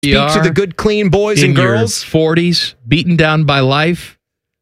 speak to the good, clean boys and girls. In your 40s, beaten down by life.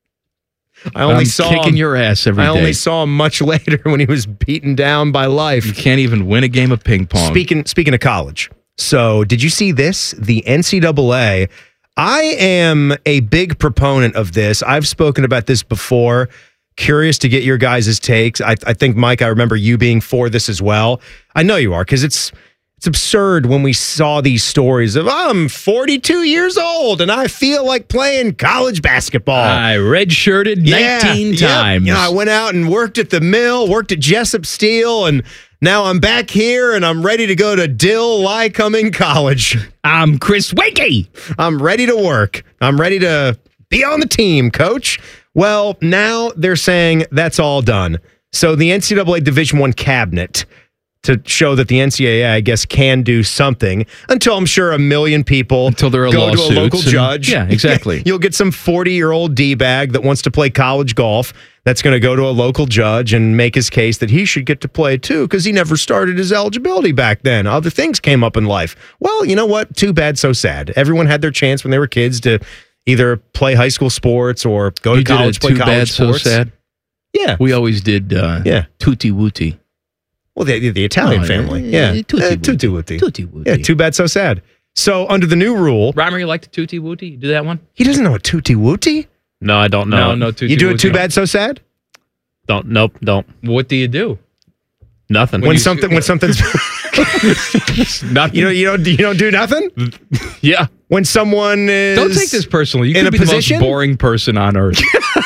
I'm kicking your ass every day. I only saw him much later when he was beaten down by life. You can't even win a game of ping pong. Speaking of college. So, did you see this? The NCAA. I am a big proponent of this. I've spoken about this before. Curious to get your guys' takes. I think, Mike, I remember you being for this as well. I know you are, because it's absurd when we saw these stories of, I'm 42 years old and I feel like playing college basketball. I redshirted 19 times. You know, I went out and worked at the mill, worked at Jessup Steel, and now I'm back here and I'm ready to go to Dill Lycoming College. I'm Chris Wakey. I'm ready to work. I'm ready to be on the team, coach. Well, now they're saying that's all done. So the NCAA Division I cabinet, to show that the NCAA, I guess, can do something, until I'm sure a million people until there are go to a local judge. Yeah, exactly. You'll get some 40-year-old D-bag that wants to play college golf that's going to go to a local judge and make his case that he should get to play too because he never started his eligibility back then. Other things came up in life. Well, you know what? Too bad, so sad. Everyone had their chance when they were kids to either play high school sports or go to college, play college sports. So sad? Yeah. We always did Tutti Wutti. Well, the Italian family. Yeah. Tutti Wutti. Tutti Wutti. Yeah, too bad, so sad. So, under the new rule... Reimer, you like the Tutti Wutti? You do that one? He doesn't know a Tutti Wutti? No, I don't know. No Tutti You do Wutti. it too bad, so sad? Nope, don't. What do you do? Nothing. When something's... Nothing. You don't do nothing? Yeah. When someone is... Don't take this personally. You in could a be position? the most boring person on earth.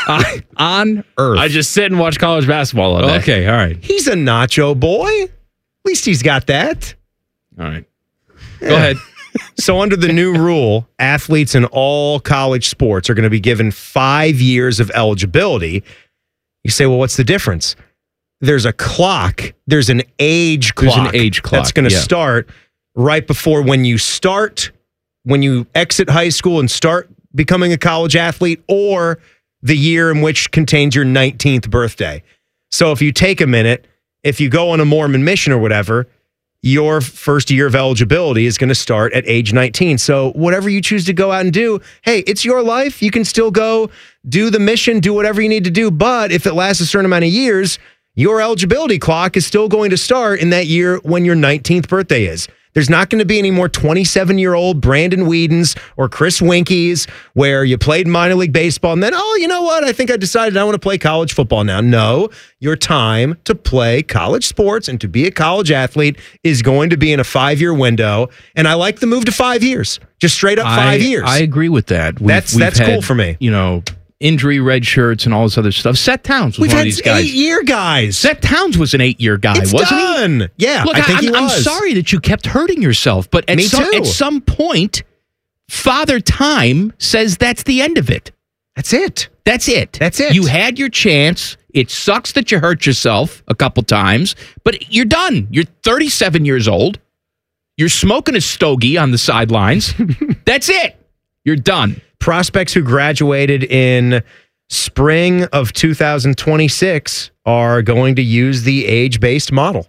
On earth. I just sit and watch college basketball all day. Okay, all right. He's a nacho boy. At least he's got that. All right. Go ahead. So under the new rule, athletes in all college sports are going to be given 5 years of eligibility. You say, well, what's the difference? There's a clock. There's an age clock. There's an age clock. That's going to start right before when you exit high school and start becoming a college athlete, or the year in which contains your 19th birthday. So if you take a minute, if you go on a Mormon mission or whatever, your first year of eligibility is going to start at age 19. So whatever you choose to go out and do, hey, it's your life. You can still go do the mission, do whatever you need to do. But if it lasts a certain amount of years, your eligibility clock is still going to start in that year when your 19th birthday is. There's not going to be any more 27-year-old Brandon Whedons or Chris Winkies where you played minor league baseball and then, oh, you know what? I think I decided I want to play college football now. No, your time to play college sports and to be a college athlete is going to be in a 5-year window. And I like the move to 5 years, just straight up 5 years. I agree with that. That's cool for me. You know, injury red shirts and all this other stuff. Seth Towns was one of these guys. 8-year guys. Seth Towns was an 8-year guy, wasn't he? Yeah, look, I think he was. I'm sorry that you kept hurting yourself, but at some point, Father Time says that's the end of it. That's it. That's it. That's it. You had your chance. It sucks that you hurt yourself a couple times, but you're done. You're 37 years old. You're smoking a stogie on the sidelines. That's it. You're done. Prospects who graduated in spring of 2026 are going to use the age-based model.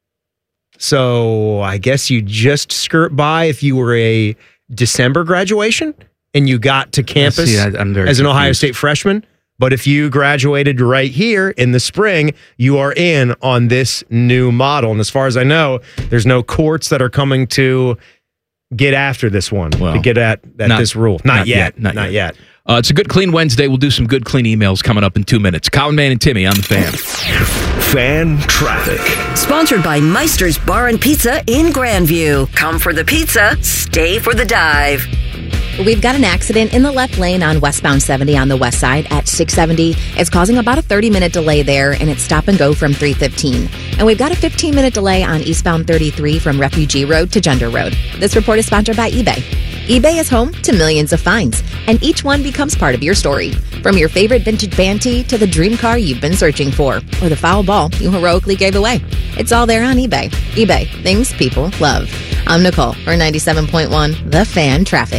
So I guess you just skirt by if you were a December graduation and you got to campus as an Ohio State freshman. But if you graduated right here in the spring, you are in on this new model. And as far as I know, there's no courts that are coming to get after this one, to get at this rule. Not yet. It's a Good Clean Wednesday. We'll do some Good Clean emails coming up in 2 minutes. Colin Man and Timmy on the Fan. Fan Traffic. Sponsored by Meister's Bar and Pizza in Grandview. Come for the pizza, stay for the dive. We've got an accident in the left lane on westbound 70 on the west side at 670. It's causing about a 30-minute delay there, and it's stop and go from 315. And we've got a 15-minute delay on eastbound 33 from Refugee Road to Gender Road. This report is sponsored by eBay. eBay is home to millions of finds, and each one becomes part of your story. From your favorite vintage band tee to the dream car you've been searching for, or the foul ball you heroically gave away. It's all there on eBay. eBay, things people love. I'm Nicole for 97.1 The Fan Traffic.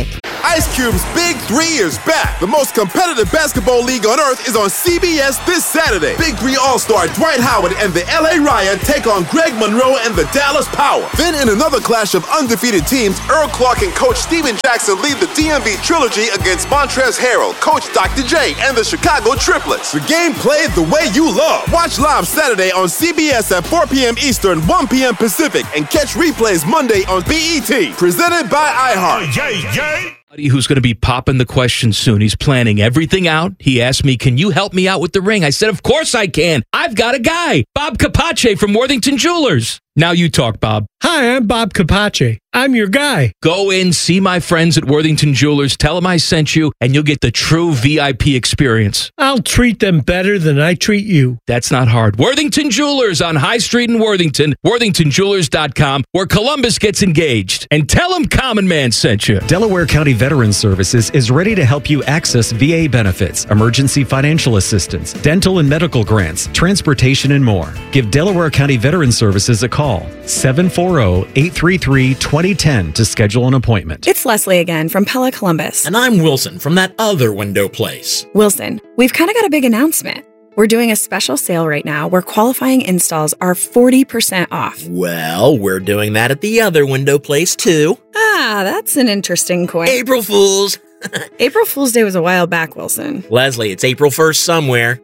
Ice Cube's Big 3 is back. The most competitive basketball league on earth is on CBS this Saturday. Big 3 All-Star Dwight Howard and the LA Riot take on Greg Monroe and the Dallas Power. Then in another clash of undefeated teams, Earl Clark and Coach Steven Jackson lead the DMV Trilogy against Montrezl Harrell, Coach Dr. J, and the Chicago Triplets. The game played the way you love. Watch live Saturday on CBS at 4 p.m. Eastern, 1 p.m. Pacific, and catch replays Monday on BET. Presented by iHeart. Who's going to be popping the question soon. He's planning everything out. He asked me, can you help me out with the ring? I said, of course I can. I've got a guy, Bob Capace from Worthington Jewelers. Now you talk, Bob. Hi, I'm Bob Capace. I'm your guy. Go in, see my friends at Worthington Jewelers, tell them I sent you, and you'll get the true VIP experience. I'll treat them better than I treat you. That's not hard. Worthington Jewelers on High Street in Worthington, worthingtonjewelers.com, where Columbus gets engaged. And tell them Common Man sent you. Delaware County Veterans Services is ready to help you access VA benefits, emergency financial assistance, dental and medical grants, transportation, and more. Give Delaware County Veterans Services a call. 740-833-2010 to schedule an appointment. It's Leslie again from Pella Columbus. And I'm Wilson from that other window place. Wilson, we've kind of got a big announcement. We're doing a special sale right now where qualifying installs are 40% off. Well, we're doing that at the other window place too. Ah, that's an interesting coin. April Fools. April Fool's Day was a while back, Wilson. Leslie, it's April 1st somewhere.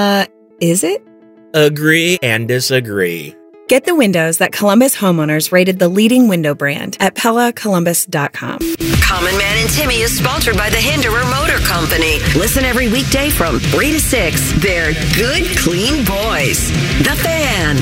Is it? Agree and disagree. Get the windows that Columbus homeowners rated the leading window brand at PellaColumbus.com. Common Man and Timmy is sponsored by the Hinderer Motor Company. Listen every weekday from 3 to 6. They're good, clean boys. The Fan.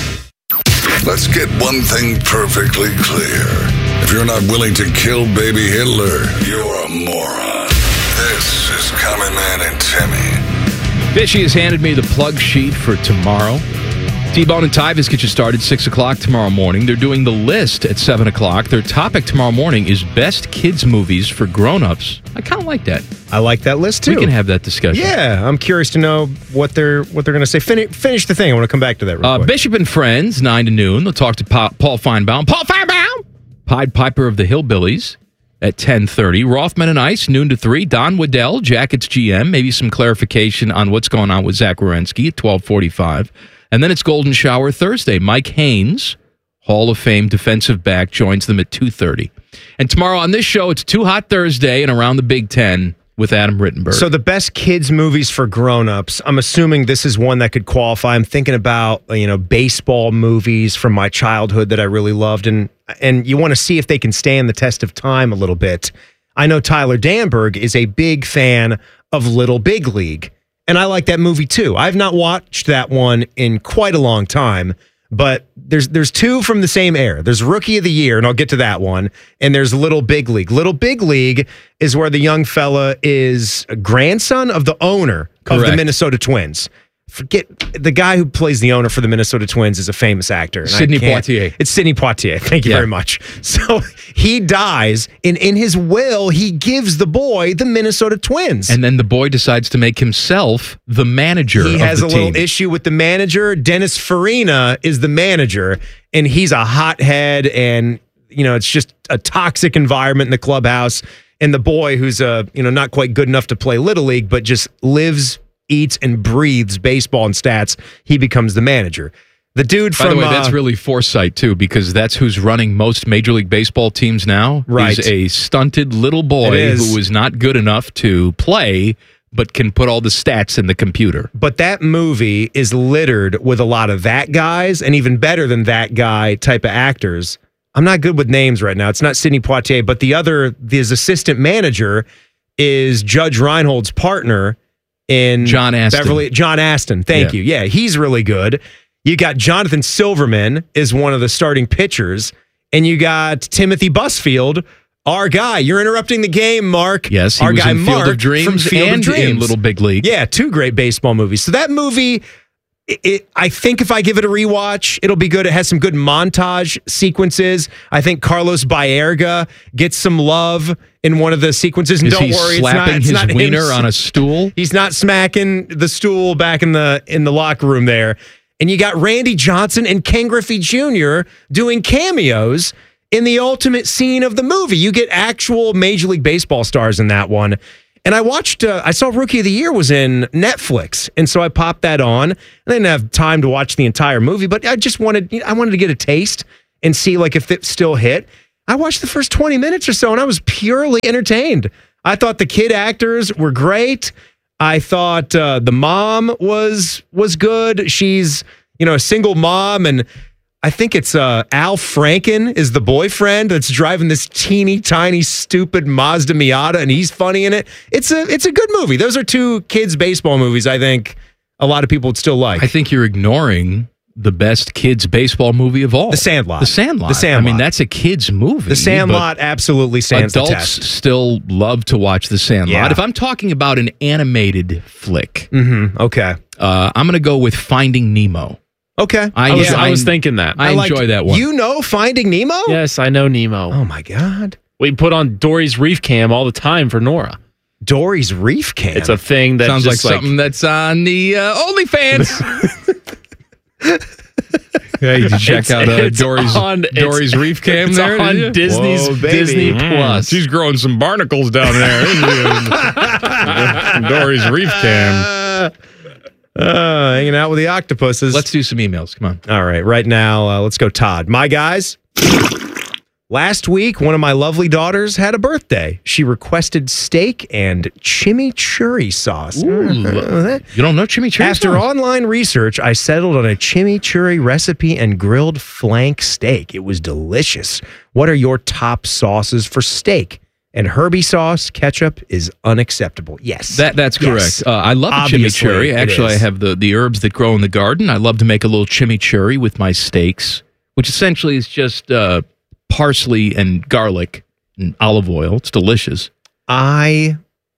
Let's get one thing perfectly clear. If you're not willing to kill baby Hitler, you're a moron. This is Common Man and Timmy. Fishy has handed me the plug sheet for tomorrow. T-Bone and Tyvis get you started 6 o'clock tomorrow morning. They're doing the list at 7 o'clock. Their topic tomorrow morning is best kids movies for grown-ups. I kind of like that. I like that list, too. We can have that discussion. Yeah, I'm curious to know what they're going to say. Finish the thing. I want to come back to that real quick. Bishop and Friends, 9 to noon. They'll talk to Paul Feinbaum. Paul Feinbaum! Pied Piper of the Hillbillies at 10:30. Rothman and Ice, noon to 3. Don Waddell, Jackets GM. Maybe some clarification on what's going on with Zach Wierenski at 12:45. And then it's Golden Shower Thursday. Mike Haynes, Hall of Fame defensive back, joins them at 2:30. And tomorrow on this show, it's Too Hot Thursday and Around the Big Ten with Adam Rittenberg. So the best kids movies for grown-ups, I'm assuming this is one that could qualify. I'm thinking about, baseball movies from my childhood that I really loved. And you want to see if they can stand the test of time a little bit. I know Tyler Danberg is a big fan of Little Big League. And I like that movie too. I've not watched that one in quite a long time, but there's two from the same era. There's Rookie of the Year, and I'll get to that one, and there's Little Big League. Little Big League is where the young fella is a grandson of the owner of the Minnesota Twins. Forget the guy who plays the owner for the Minnesota Twins is a famous actor. Sidney Poitier. It's Sidney Poitier. Thank you very much. So he dies, and in his will, he gives the boy the Minnesota Twins. And then the boy decides to make himself the manager of the team. He has a little issue with the manager. Dennis Farina is the manager, and he's a hothead, and it's just a toxic environment in the clubhouse. And the boy, who's not quite good enough to play Little League, but just lives, eats, and breathes baseball and stats, he becomes the manager. The dude from... By the way, that's really foresight, too, because that's who's running most Major League Baseball teams now. Right. He's a stunted little boy who is not good enough to play, but can put all the stats in the computer. But that movie is littered with a lot of that guys, and even better than that guy type of actors. I'm not good with names right now. It's not Sidney Poitier, but his assistant manager is Judge Reinhold's partner in John Aston. John Aston. Thank you. Yeah, he's really good. You got Jonathan Silverman is one of the starting pitchers, and you got Timothy Busfield, our guy. You're interrupting the game, Mark. Yes, he our was guy in Field Mark of Dreams from Field and of Dreams. in Little Big League. Yeah, two great baseball movies. So that movie, I think if I give it a rewatch, it'll be good. It has some good montage sequences. I think Carlos Baerga gets some love in one of the sequences. And don't worry, slapping it's not his wiener on a stool. He's not smacking the stool back in the locker room there. And you got Randy Johnson and Ken Griffey Jr. doing cameos in the ultimate scene of the movie. You get actual Major League Baseball stars in that one. And I saw Rookie of the Year was in Netflix. And so I popped that on. I didn't have time to watch the entire movie, but I wanted to get a taste and see like if it still hit. I watched the first 20 minutes or so and I was purely entertained. I thought the kid actors were great. I thought the mom was good. She's, a single mom, and I think it's Al Franken is the boyfriend that's driving this teeny tiny stupid Mazda Miata, and he's funny in it. It's a good movie. Those are two kids baseball movies I think a lot of people would still like. I think you're ignoring the best kids baseball movie of all. The Sandlot. The Sandlot. I mean, that's a kids movie. The Sandlot absolutely stands the test. Adults still love to watch The Sandlot. Yeah. If I'm talking about an animated flick, okay, I'm going to go with Finding Nemo. Okay. I was thinking that. I enjoy that one. You know Finding Nemo? Yes, I know Nemo. Oh, my God. We put on Dory's Reef Cam all the time for Nora. Dory's Reef Cam? It's a thing that sounds like something that's on the OnlyFans. Yeah, you check out Dory's Reef Cam it's there. on Disney Plus. She's growing some barnacles down there. Dory's Reef Cam. Hanging out with the octopuses. Let's do some emails. Come on. All right. Right now, let's go Todd. My guys, last week, one of my lovely daughters had a birthday. She requested steak and chimichurri sauce. Ooh, you don't know chimichurri After sauce? online research, I settled on a chimichurri recipe and grilled flank steak. It was delicious. What are your top sauces for steak? And Herbie sauce, ketchup is unacceptable. Yes. That's correct. Yes. I love a Obviously, chimichurri. Actually, I have the herbs that grow in the garden. I love to make a little chimichurri with my steaks, which essentially is just parsley and garlic and olive oil. It's delicious. I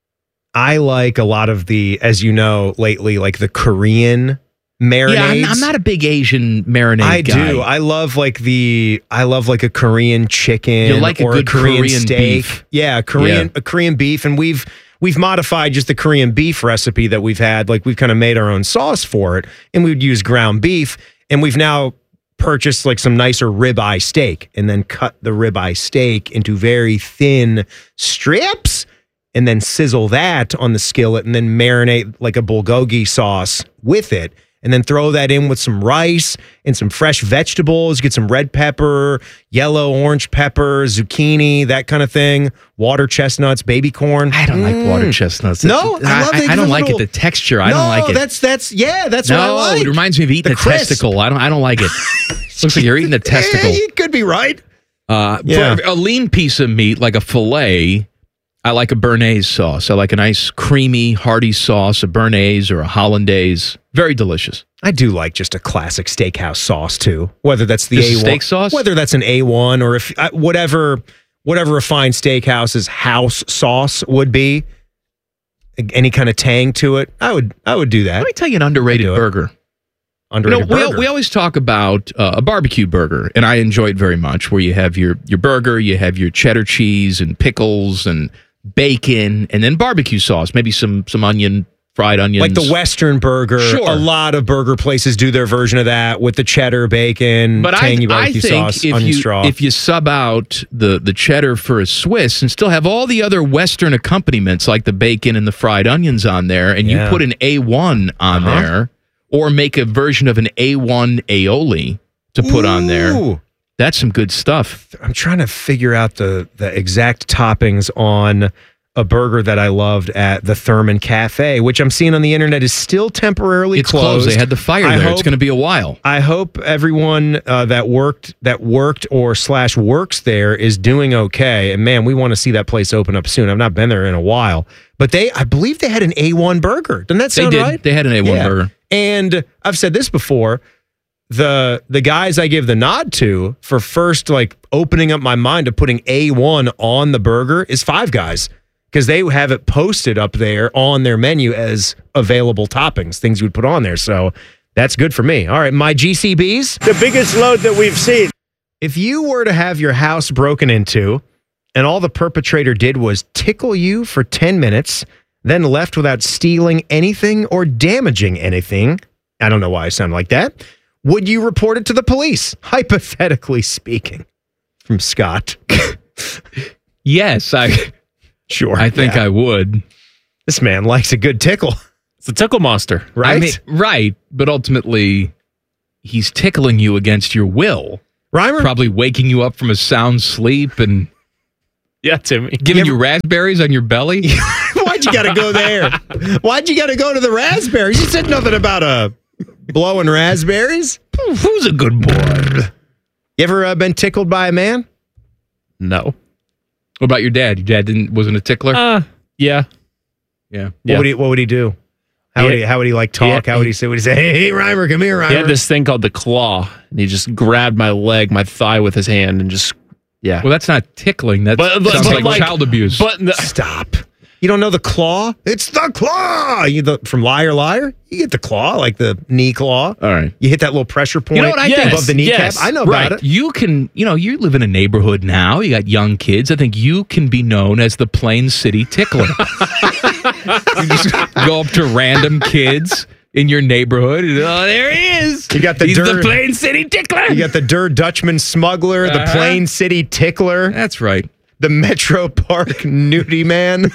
like a lot of the, as you know, lately, like the Korean marinades. Yeah, I'm not a big Asian marinade I guy. do. I love like a Korean chicken. You like a or good Korean steak. beef. Yeah, a Korean beef, and we've modified just the Korean beef recipe that we've had. Like we've kind of made our own sauce for it, and we'd use ground beef, and we've now purchased like some nicer ribeye steak, and then cut the ribeye steak into very thin strips, and then sizzle that on the skillet, and then marinate like a bulgogi sauce with it. And then throw that in with some rice and some fresh vegetables. Get some red pepper, yellow, orange pepper, zucchini, that kind of thing. Water chestnuts, baby corn. I don't like water chestnuts. No, I don't like it. The texture, I don't like it. That's what I like. It reminds me of eating a testicle. I don't like it. Looks like you're eating a testicle. You could be right. For a lean piece of meat, like a filet, I like a Béarnaise sauce. I like a nice creamy, hearty sauce, a Béarnaise or a Hollandaise. Very delicious. I do like just a classic steakhouse sauce too. Whether that's the Just A1 steak sauce? whether that's an A1 or if whatever a fine steakhouse's house sauce would be, any kind of tang to it, I would do that. Let me tell you an underrated burger. Underrated burger. We always talk about a barbecue burger, and I enjoy it very much, where you have your burger, you have your cheddar cheese and pickles and bacon, and then barbecue sauce, maybe some fried onions. Like the Western burger. Sure. A lot of burger places do their version of that with the cheddar, bacon, but tangy I barbecue think sauce, onion straw. if you sub out the cheddar for a Swiss and still have all the other Western accompaniments like the bacon and the fried onions on there, and you put an A1 on there, or make a version of an A1 aioli to put on there, that's some good stuff. I'm trying to figure out the exact toppings on a burger that I loved at the Thurman Cafe, which I'm seeing on the internet is still temporarily It's closed. They had the fire there. It's going to be a while. I hope everyone that worked or / works there is doing okay. And man, we want to see that place open up soon. I've not been there in a while, but I believe they had an A1 burger. Doesn't that sound right? They had an A1 burger. And I've said this before. The guys I give the nod to for first like opening up my mind to putting A1 on the burger is Five Guys, because they have it posted up there on their menu as available toppings, things you would put on there. So that's good for me. All right, my GCBs. The biggest load that we've seen. If you were to have your house broken into and all the perpetrator did was tickle you for 10 minutes, then left without stealing anything or damaging anything, I don't know why I sound like that, would you report it to the police, hypothetically speaking? from Scott. Yes, Sure. I think I would. This man likes a good tickle. It's a tickle monster, right? I mean, right, but ultimately, he's tickling you against your will. Reimer? Probably waking you up from a sound sleep and Timmy. Giving you raspberries on your belly? Why'd you got to go there? Why'd you got to go to the raspberries? You said nothing about blowing raspberries. Who's a good boy? You ever been tickled by a man? No. What about your dad? Your dad wasn't a tickler? Yeah. Yeah. What would he do? How would he like talk? How would he say? Would he say, "Hey, Reimer, come here, Reimer"? He had this thing called the claw, and he just grabbed my leg, my thigh with his hand, and just Well, that's not tickling. That sounds like child abuse. Stop. You don't know the claw? It's the claw. From Liar Liar, you get the claw, like the knee claw. All right. You hit that little pressure point. You know what I think? Above the kneecap. Yes. I know about it. You can, you live in a neighborhood now. You got young kids. I think you can be known as the Plain City Tickler. You just go up to random kids in your neighborhood. Oh, there he is. You got He's the Plain City Tickler. You got the Der Dutchman Smuggler, the Plain City Tickler. That's right. The Metro Park Nudie Man.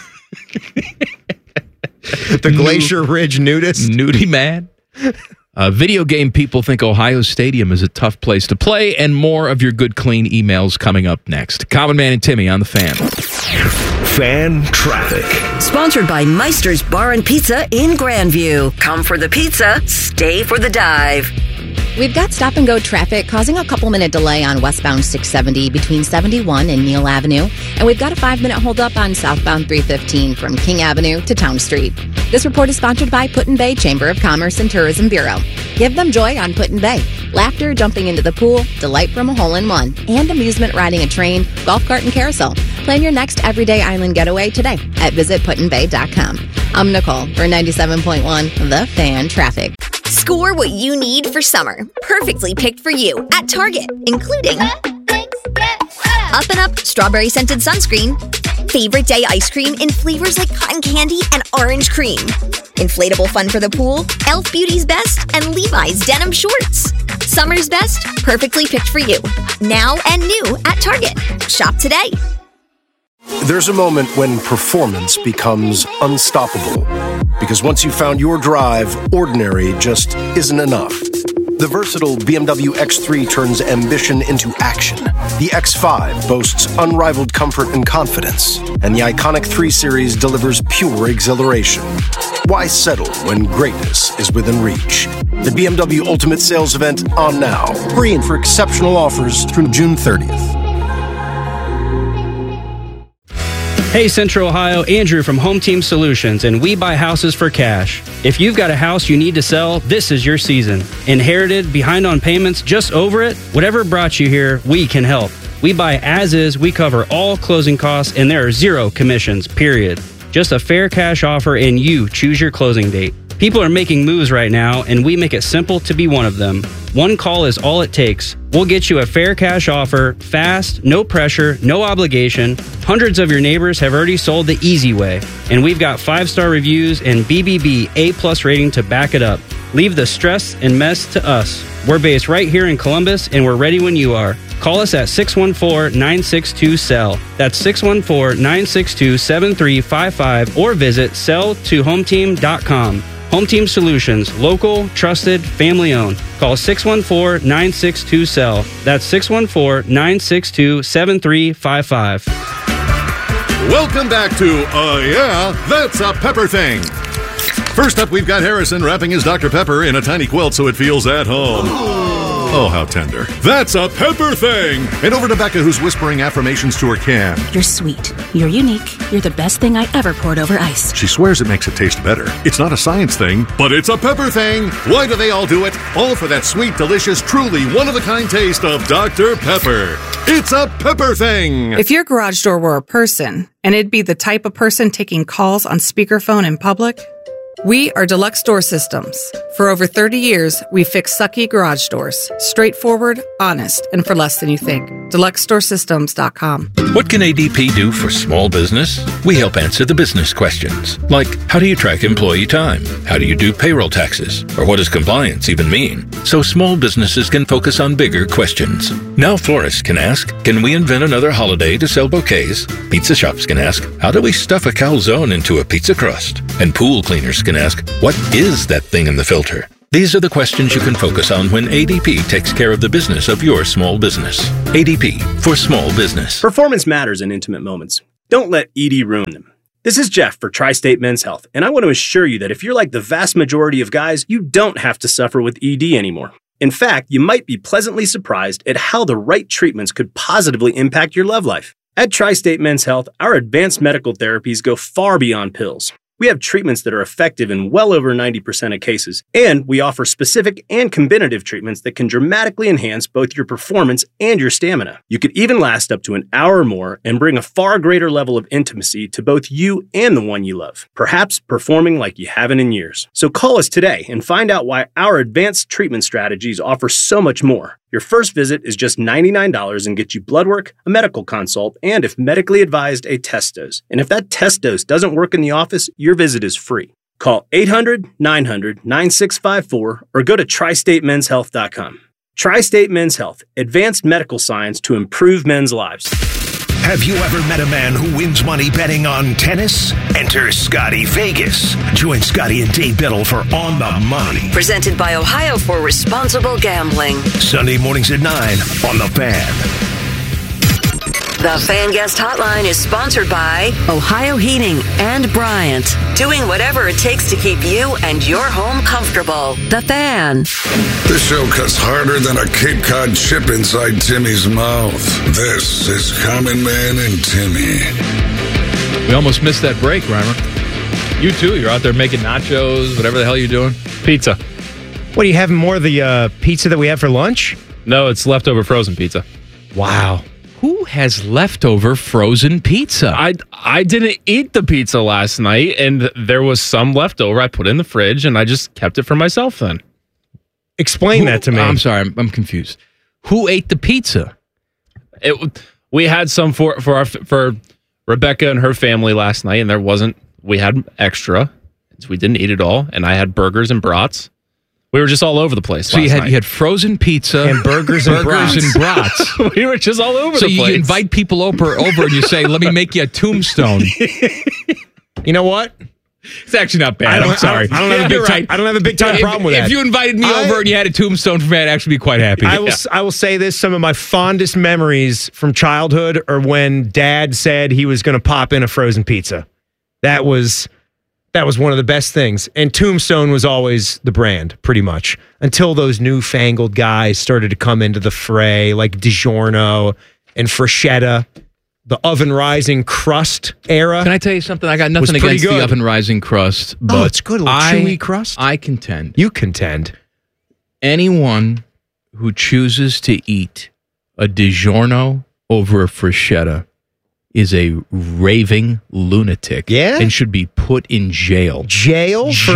The Glacier Ridge Nudist. Nudie Man. Video game people think Ohio Stadium is a tough place to play, and more of your good, clean emails coming up next. Common Man and Timmy on the Fan. Fan traffic. Sponsored by Meister's Bar and Pizza in Grandview. Come for the pizza, stay for the dive. We've got stop-and-go traffic causing a couple-minute delay on westbound 670 between 71 and Neal Avenue. And we've got a 5-minute holdup on southbound 315 from King Avenue to Town Street. This report is sponsored by Put-in-Bay Chamber of Commerce and Tourism Bureau. Give them joy on Put-in-Bay. Laughter jumping into the pool, delight from a hole-in-one, and amusement riding a train, golf cart, and carousel. Plan your next everyday island getaway today at visitputinbay.com. I'm Nicole for 97.1 The Fan Traffic. Score what you need for summer. Perfectly picked for you at Target, including Up and Up strawberry scented sunscreen, favorite day ice cream in flavors like cotton candy and orange cream, inflatable fun for the pool, Elf Beauty's Best, and Levi's denim shorts. Summer's best, perfectly picked for you. Now and new at Target. Shop today. There's a moment when performance becomes unstoppable. Because once you've found your drive, ordinary just isn't enough. The versatile BMW X3 turns ambition into action. The X5 boasts unrivaled comfort and confidence. And the iconic 3 Series delivers pure exhilaration. Why settle when greatness is within reach? The BMW Ultimate Sales Event on now. Hurry in for exceptional offers through June 30th. Hey Central Ohio, Andrew from Home Team Solutions, and we buy houses for cash. If you've got a house you need to sell, this is your season. Inherited, behind on payments, just over it? Whatever brought you here, we can help. We buy as is, we cover all closing costs, and there are 0 commissions, period. Just a fair cash offer and you choose your closing date. People are making moves right now, and we make it simple to be one of them. One call is all it takes. We'll get you a fair cash offer, fast, no pressure, no obligation. Hundreds of your neighbors have already sold the easy way, and we've got 5-star reviews and BBB A+ rating to back it up. Leave the stress and mess to us. We're based right here in Columbus, and we're ready when you are. Call us at 614-962-SELL. That's 614-962-7355, or visit selltohometeam.com. Home Team Solutions, local, trusted, family-owned. Call 614-962-SELL. That's 614-962-7355. Welcome back to Yeah, That's a Pepper Thing. First up, we've got Harrison wrapping his Dr. Pepper in a tiny quilt so it feels at home. Oh, how tender. That's a Pepper Thing. And over to Becca, who's whispering affirmations to her can. You're sweet. You're unique. You're the best thing I ever poured over ice. She swears it makes it taste better. It's not a science thing, but it's a pepper thing. Why do they all do it? All for that sweet, delicious, truly one-of-a-kind taste of Dr. Pepper. It's a pepper thing. If your garage door were a person, and it'd be the type of person taking calls on speakerphone in public, We are Deluxe Door Systems. For over 30 years, we've fixed sucky garage doors. Straightforward, honest, and for less than you think. DeluxeDoorSystems.com. What can ADP do for small business? We help answer the business questions, like how do you track employee time? How do you do payroll taxes? Or what does compliance even mean? So small businesses can focus on bigger questions. Now florists can ask, can we invent another holiday to sell bouquets? Pizza shops can ask, how do we stuff a calzone into a pizza crust? And pool cleaners can ask, what is that thing in the filter? These are the questions you can focus on when ADP takes care of the business of your small business. ADP for small business. Performance matters in intimate moments. Don't let ED ruin them. This is Jeff for Tri-State Men's Health, and I want to assure you that if you're like the vast majority of guys, you don't have to suffer with ED anymore. In fact, you might be pleasantly surprised at how the right treatments could positively impact your love life. At Tri-State Men's Health, our advanced medical therapies go far beyond pills. We have treatments that are effective in well over 90% of cases, and we offer specific and combinative treatments that can dramatically enhance both your performance and your stamina. You could even last up to an hour or more and bring a far greater level of intimacy to both you and the one you love, perhaps performing like you haven't in years. So call us today and find out why our advanced treatment strategies offer so much more. Your first visit is just $99 and gets you blood work, a medical consult, and if medically advised, a test dose. And if that test dose doesn't work in the office, your visit is free. Call 800-900-9654 or go to TriStateMen'sHealth.com. Tri-State Men's Health, advanced medical science to improve men's lives. Have you ever met a man who wins money betting on tennis? Enter Scotty Vegas. Join Scotty and Dave Biddle for On the Money. Presented by Ohio for Responsible Gambling. Sunday mornings at 9 on The Fan. The Fan Guest Hotline is sponsored by Ohio Heating and Bryant. Doing whatever it takes to keep you and your home comfortable. The Fan. This show cuts harder than a Cape Cod chip inside Timmy's mouth. This is Common Man and Timmy. We almost missed that break, Reimer. You too. You're out there making nachos, whatever the hell you're doing. Pizza. What, are you having more of the pizza that we had for lunch? No, it's leftover frozen pizza. Wow. Who has leftover frozen pizza? I didn't eat the pizza last night, and there was some left over. I put it in the fridge, and I just kept it for myself then. Explain that to me. I'm sorry, I'm confused. Who ate the pizza? We had some for Rebecca and her family last night, and we had extra, so we didn't eat it all, and I had burgers and brats. We were just all over the place. So you had frozen pizza and burgers and brats. We were just all over the place. So you invite people over and you say, "Let me make you a tombstone." You know what? It's actually not bad. I'm sorry. I don't have a big time problem with that. If you invited me over and you had a tombstone for me, I'd actually be quite happy. I will say this: some of my fondest memories from childhood are when Dad said he was going to pop in a frozen pizza. That was one of the best things. And Tombstone was always the brand, pretty much, until those newfangled guys started to come into the fray, like DiGiorno and Freschetta, the oven rising crust era. Can I tell you something? I got nothing against the oven rising crust, but it's good, a little chewy crust. I contend. You contend. Anyone who chooses to eat a DiGiorno over a Freschetta is a raving lunatic, and should be put in jail. Jail for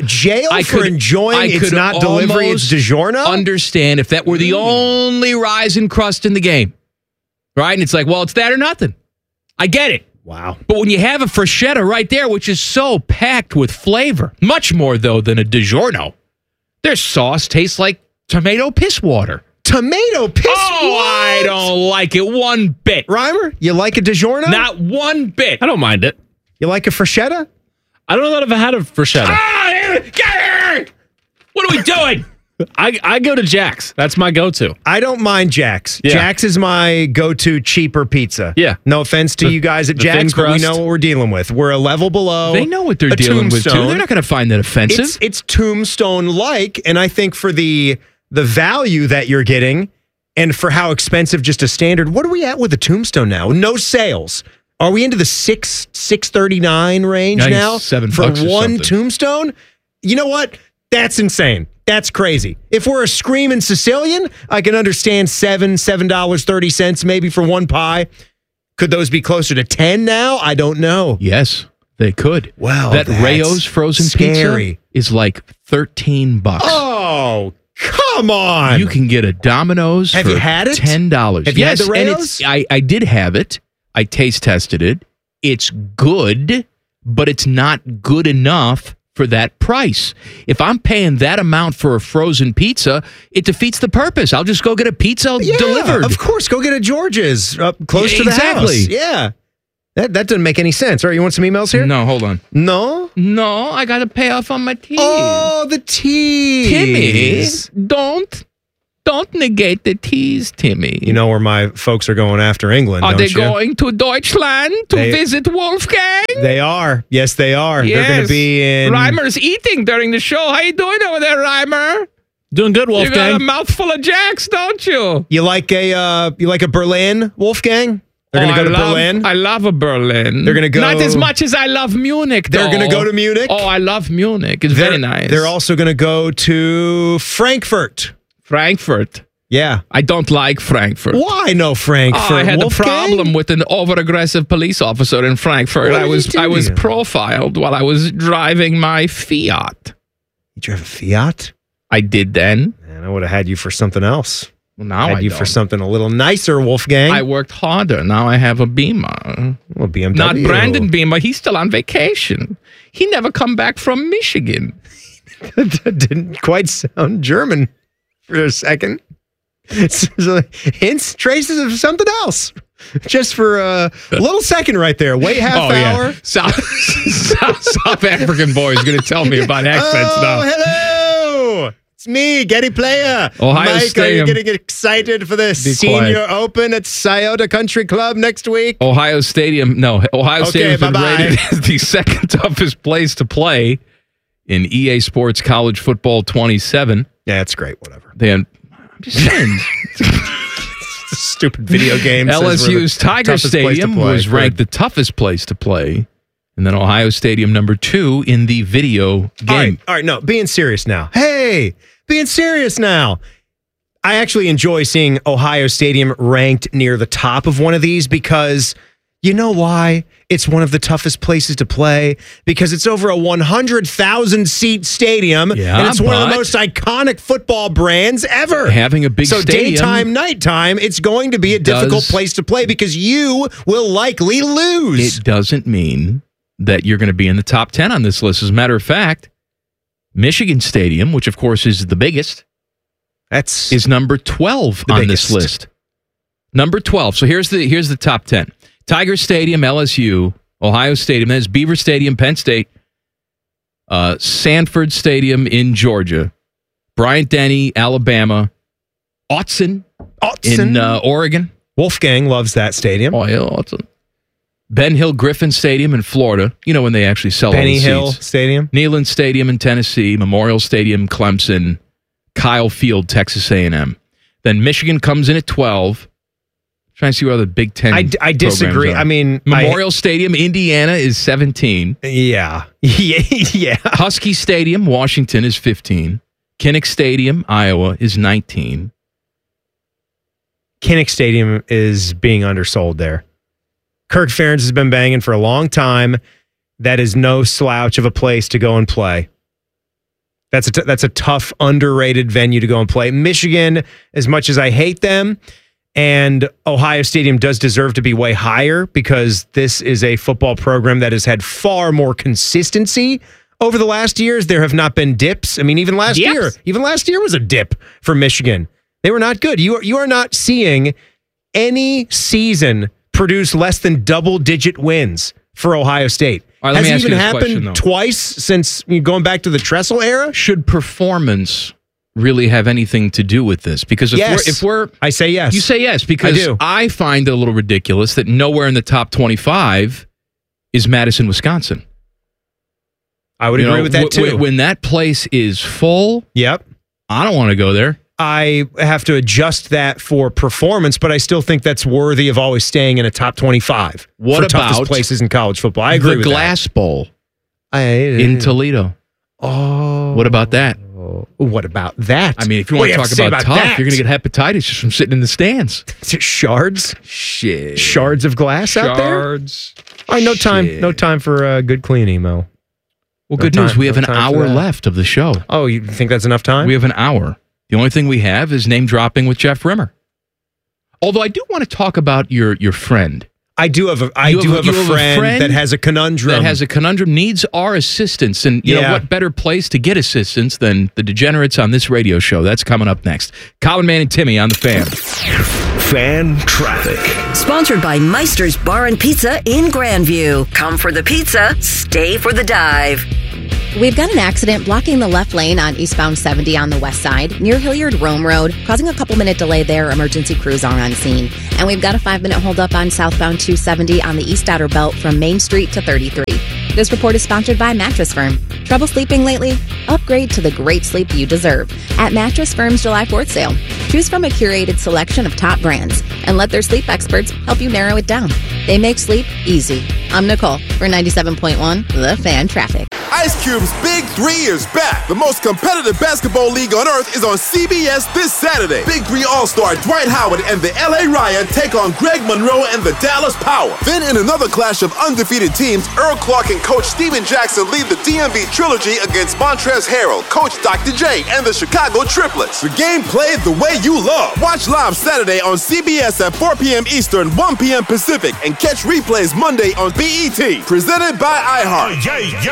enjoying it's not delivery, it's DiGiorno? Understand if that were the only rising crust in the game, right? And it's like, well, it's that or nothing. I get it. Wow. But when you have a Freschetta right there, which is so packed with flavor, much more, though, than a DiGiorno, their sauce tastes like tomato piss water. Tomato piss water? I don't like it one bit. Reimer, you like a DiGiorno? Not one bit. I don't mind it. You like a Freschetta? I don't know if I've had a Freschetta. Get here! What are we doing? I go to Jack's. That's my go-to. I don't mind Jack's. Yeah. Jack's is my go-to cheaper pizza. Yeah. No offense to you guys at Jack's, but we know what we're dealing with. We're a level below. They know what they're dealing with, too. They're not going to find that offensive. It's Tombstone-like, and I think for the value that you're getting and for how expensive just a standard, what are we at with a Tombstone now? No sales. Are we into the $6.39 range now for one Tombstone? You know what? That's insane. That's crazy. If we're a screaming Sicilian, I can understand $7.30 maybe for one pie. Could those be closer to 10 now? I don't know. Yes. They could. Wow, that that's Rayo's frozen scary. pizza is like $13. Oh, come on. You can get a Domino's Have for you had it? $10. Have you had yes, the and Rayo's? I did have it. I taste tested it. It's good, but it's not good enough for that price. If I'm paying that amount for a frozen pizza, it defeats the purpose. I'll just go get a pizza delivered. Of course, go get a George's up close to the Exactly. house. Yeah. That doesn't make any sense. All right, you want some emails here? No, hold on. No? No, I got to pay off on my teas. Oh, the teas. Timmy, don't negate the teas, Timmy. You know where my folks are going after England, Are don't they you? going to Deutschland to They- visit Wolfgang? They are. Yes, they are. Yes. They're going to be in... Reimer's eating during the show. How you doing over there, Reimer? Doing good, You got a Wolfgang. mouthful of Jacks, don't you? You like a Berlin, Wolfgang? They're going to go to Berlin? I love a Berlin. They're gonna go- Not as much as I love Munich, though. They're going to go to Munich? Oh, I love Munich. It's very nice. They're also going to go to Frankfurt. Frankfurt. Yeah. I don't like Frankfurt. Why no Frankfurt? Oh, I had Wolfgang? a problem with an over-aggressive police officer in Frankfurt. What did I he was do to I was you? profiled while I was driving my Fiat. You drive a Fiat? I did then. Man, I would have had you for something else. Well, now had I you don't. for something a little nicer, Wolfgang. I worked harder. Now I have a Beamer. Well, BMW. Not Brandon Beamer. He's still on vacation. He never come back from Michigan. That didn't quite sound German for a second. So, hints, traces of something else. Just for a little second right there. Wait half hour. Yeah. South African boy is going to tell me about accents now. Hello. It's me, Getty Player. Ohio Mike, Stadium. are you getting excited for the Be Senior quiet. Open at Scioto Country Club next week? Ohio Stadium Okay, Stadium's been bye-bye. rated as the second toughest place to play in EA Sports College Football 27. Yeah, it's great. Whatever. I'm just saying. Stupid video game. says we're the LSU's Tiger toughest place to Stadium play. was ranked the toughest place to play. And then Ohio Stadium number 2 in the video game. All right, no, being serious now. Hey, being serious now. I actually enjoy seeing Ohio Stadium ranked near the top of one of these because you know why? It's one of the toughest places to play because it's over a 100,000 seat stadium Yeah, and it's one of the but- most iconic football brands ever. Having a big so stadium daytime, nighttime, it's going to be a difficult place to play because you will likely lose. It doesn't mean that you're going to be in the top 10 on this list. As a matter of fact, Michigan Stadium, which of course is the biggest, is number 12 on this biggest. list. Number 12. So here's the top 10. Tiger Stadium, LSU, Ohio Stadium, there's Beaver Stadium, Penn State, Sanford Stadium in Georgia, Bryant-Denny, Alabama, Autzen in Oregon. Wolfgang loves that stadium. Oh, yeah, Autzen. Ben Hill Griffin Stadium in Florida. You know when they actually sell Benny all the Hill seats. Stadium. Neyland Stadium in Tennessee, Memorial Stadium, Clemson, Kyle Field, Texas A&M. Then Michigan comes in at 12. Trying to see what other Big Ten. I disagree. programs are. I mean, Memorial Stadium, Indiana is 17. Yeah. Yeah. Husky Stadium, Washington is 15. Kinnick Stadium, Iowa is 19. Kinnick Stadium is being undersold there. Kirk Ferentz has been banging for a long time. That is no slouch of a place to go and play. That's a tough, underrated venue to go and play. Michigan, as much as I hate them, and Ohio Stadium does deserve to be way higher because this is a football program that has had far more consistency over the last years. There have not been dips. I mean, even last year was a dip for Michigan. They were not good. You are not seeing any season produce less than double-digit wins for Ohio State. All right, let Has me it ask even you this question, happened though. twice since going back to the Tressel era? Should performance really have anything to do with this? Because if we're I say yes. You say yes because I do. I find it a little ridiculous that nowhere in the top 25 is Madison, Wisconsin. I would agree with that too. When that place is full, yep, I don't want to go there. I have to adjust that for performance, but I still think that's worthy of always staying in a top 25 What for toughest about places in college football. I agree the with Glass Bowl that. in Toledo. Oh. What about that? Oh, what about that? I mean, if you want to talk about tough, you're going to get hepatitis just from sitting in the stands. Shards? Shit. Shards of glass out there? Shards. All right, no time for good clean emo. Well, good news. We have an hour left of the show. Oh, you think that's enough time? We have an hour. The only thing we have is name dropping with Jeff Rimmer. Although I do want to talk about your friend. I do have a friend that has a conundrum. Needs our assistance. And you know what better place to get assistance than the degenerates on this radio show? That's coming up next. Colin Man and Timmy on the Fan. Fan Traffic. Sponsored by Meister's Bar and Pizza in Grandview. Come for the pizza, stay for the dive. We've got an accident blocking the left lane on eastbound 70 on the west side near Hilliard Rome Road, causing a couple-minute delay there. Emergency crews are on scene. And we've got a 5-minute holdup on southbound 270 on the east outer belt from Main Street to 33. This report is sponsored by Mattress Firm. Trouble sleeping lately? Upgrade to the great sleep you deserve at Mattress Firm's July 4th sale. Choose from a curated selection of top brands and let their sleep experts help you narrow it down. They make sleep easy. I'm Nicole for 97.1 The Fan Traffic. Ice Cube's Big 3 is back. The most competitive basketball league on earth is on CBS this Saturday. Big 3 All-Star Dwight Howard and the LA Riot take on Greg Monroe and the Dallas Power. Then in another clash of undefeated teams, Earl Clark and Coach Steven Jackson lead the DMV Trilogy against Montrezl Harrell, Coach Dr. J, and the Chicago Triplets. The game played the way you love. Watch live Saturday on CBS at 4 p.m. Eastern, 1 p.m. Pacific, and catch replays Monday on BET. Presented by iHeart.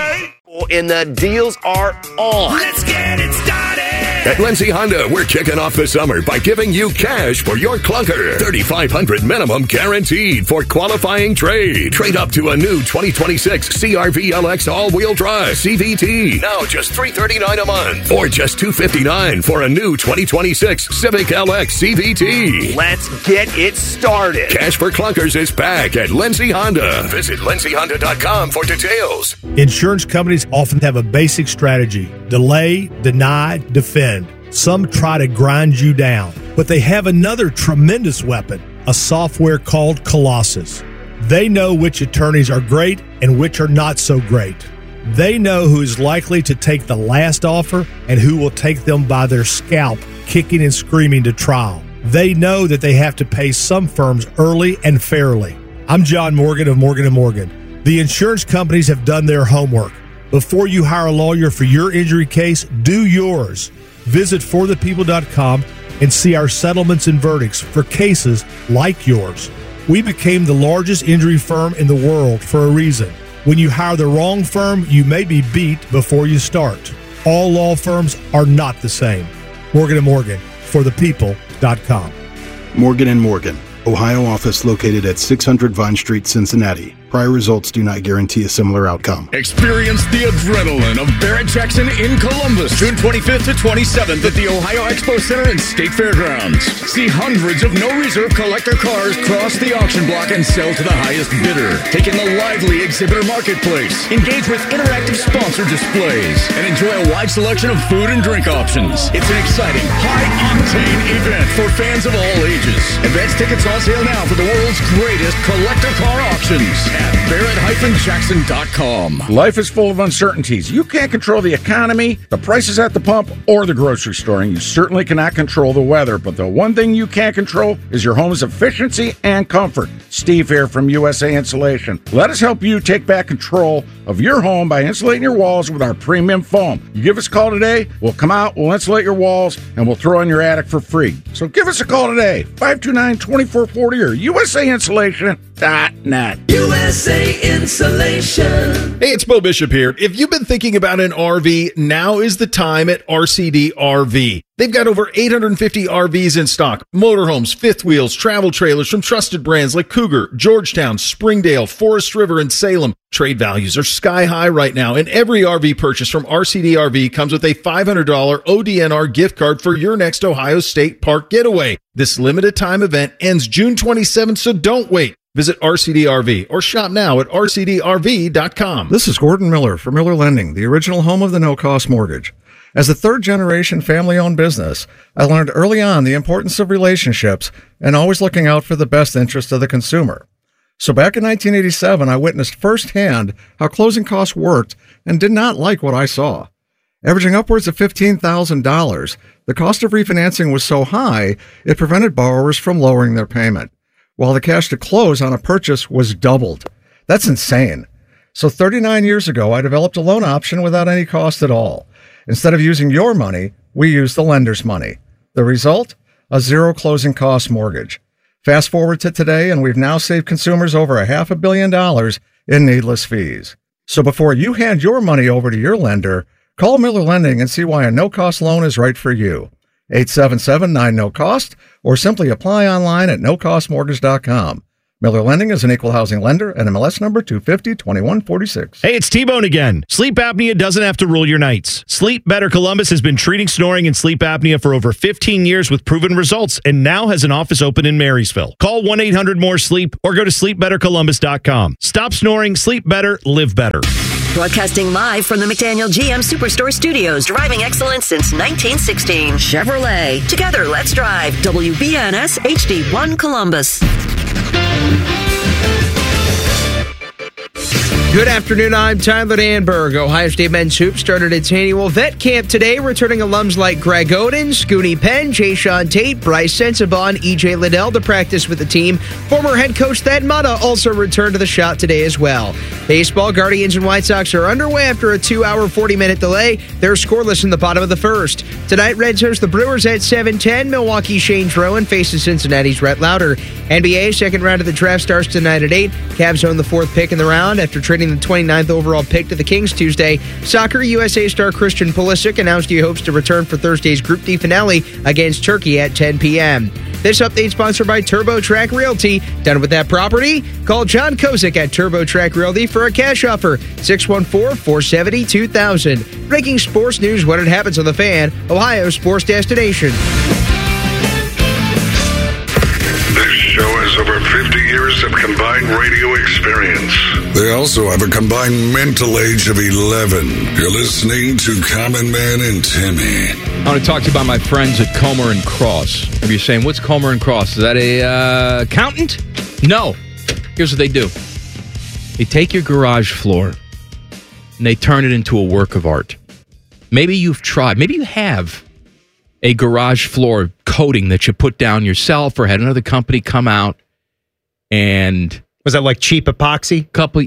And the deals are on. Let's get it started. At Lindsay Honda, we're kicking off the summer by giving you cash for your clunker. $3,500 minimum guaranteed for qualifying trade. Trade up to a new 2026 CR-V LX all-wheel drive CVT. Now just $339 a month. Or just $259 for a new 2026 Civic LX CVT. Let's get it started. Cash for clunkers is back at Lindsay Honda. Visit lindsayhonda.com for details. Insurance companies often have a basic strategy: delay, deny, defend. Some try to grind you down, but they have another tremendous weapon, a software called Colossus. They know which attorneys are great and which are not so great. They know who is likely to take the last offer and who will take them by their scalp, kicking and screaming to trial. They know that they have to pay some firms early and fairly. I'm John Morgan of Morgan & Morgan. The insurance companies have done their homework. Before you hire a lawyer for your injury case, do yours. Visit forthepeople.com and see our settlements and verdicts for cases like yours. We became the largest injury firm in the world for a reason. When you hire the wrong firm, you may be beat before you start. All law firms are not the same. Morgan & Morgan, forthepeople.com. Morgan & Morgan, Ohio office located at 600 Vine Street, Cincinnati. Prior results do not guarantee a similar outcome. Experience the adrenaline of Barrett-Jackson in Columbus, June 25th to 27th at the Ohio Expo Center and State Fairgrounds. See hundreds of no-reserve collector cars cross the auction block and sell to the highest bidder. Take in the lively exhibitor marketplace. Engage with interactive sponsor displays and enjoy a wide selection of food and drink options. It's an exciting, high-octane event for fans of all ages. Advance tickets on sale now for the world's greatest collector car auctions at Barrett-Jackson.com. Life is full of uncertainties. You can't control the economy, the prices at the pump, or the grocery store, and you certainly cannot control the weather. But the one thing you can control is your home's efficiency and comfort. Steve here from USA Insulation. Let us help you take back control of your home by insulating your walls with our premium foam. You give us a call today, we'll come out, we'll insulate your walls, and we'll throw in your attic for free. So give us a call today, 529-2440 or USAinsulation.net. USA Insulation. Hey, it's Bo Bishop here. If you've been thinking about an RV, now is the time at RCD RV. They've got over 850 RVs in stock, motorhomes, fifth wheels, travel trailers from trusted brands like Cougar, Georgetown, Springdale, Forest River, and Salem. Trade values are sky high right now, and every RV purchase from RCD RV comes with a $500 ODNR gift card for your next Ohio State Park getaway. This limited time event ends June 27th, so don't wait. Visit RCD RV or shop now at rcdrv.com. This is Gordon Miller from Miller Lending, the original home of the no-cost mortgage. As a third-generation family-owned business, I learned early on the importance of relationships and always looking out for the best interest of the consumer. So back in 1987, I witnessed firsthand how closing costs worked and did not like what I saw. Averaging upwards of $15,000, the cost of refinancing was so high, it prevented borrowers from lowering their payment, while the cash to close on a purchase was doubled. That's insane. So 39 years ago, I developed a loan option without any cost at all. Instead of using your money, we used the lender's money. The result? A zero closing cost mortgage. Fast forward to today, and we've now saved consumers over $500 million in needless fees. So before you hand your money over to your lender, call Miller Lending and see why a no-cost loan is right for you. 877-9-NO-COST, or simply apply online at nocostmortgage.com. Miller Lending is an equal housing lender, NMLS number 250-2146. Hey, it's T-Bone again. Sleep apnea doesn't have to rule your nights. Sleep Better Columbus has been treating snoring and sleep apnea for over 15 years with proven results and now has an office open in Marysville. Call 1-800-MORE-SLEEP or go to sleepbettercolumbus.com. Stop snoring, sleep better, live better. Broadcasting live from the McDaniel GM Superstore Studios, driving excellence since 1916. Chevrolet. Together, let's drive. WBNS HD1 Columbus. Good afternoon, I'm Tyler Danberg. Ohio State men's hoops started its annual vet camp today, returning alums like Greg Oden, Scooney Penn, Jayshawn Tate, Bryce Sensabaugh, E.J. Liddell to practice with the team. Former head coach Thad Matta also returned to the shot today as well. Baseball, Guardians and White Sox are underway after a 2-hour, 40-minute delay. They're scoreless in the bottom of the first. Tonight, Reds host the Brewers at 7:10. Milwaukee's Shane Rowan faces Cincinnati's Rhett Lauder. NBA, second round of the draft starts tonight at 8. Cavs own the fourth pick in the round after trading the 29th overall pick to the Kings Tuesday. Soccer, USA star Christian Pulisic announced he hopes to return for Thursday's Group D finale against Turkey at 10 p.m. This update sponsored by TurboTrack Realty. Done with that property? Call John Kozik at TurboTrack Realty for a cash offer. 614-470-2000. Breaking sports news when it happens on The Fan, Ohio's sports destination. This show has over 50 years of combined radio experience. They also have a combined mental age of 11. You're listening to Common Man and Timmy. I want to talk to you about my friends at Comer and Cross. If you're saying, what's Comer and Cross? Is that a accountant? No. Here's what they do. They take your garage floor and they turn it into a work of art. Maybe you've tried. Maybe you have a garage floor coating that you put down yourself or had another company come out and... Was that like cheap epoxy? Couple